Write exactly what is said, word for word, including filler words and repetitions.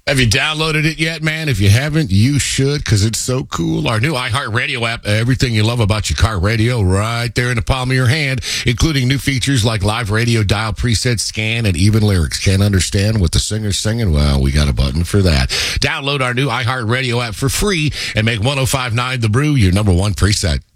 Have you downloaded it yet, man? If you haven't, you should, because it's so cool. Our new iHeartRadio app, everything you love about your car radio, right there in the palm of your hand, including new features like live radio, dial, preset, scan, and even lyrics. Can't understand what the singer's singing? Well, we got a button for that. Download our new iHeartRadio app for free and make one oh five point nine The Brew your number one preset.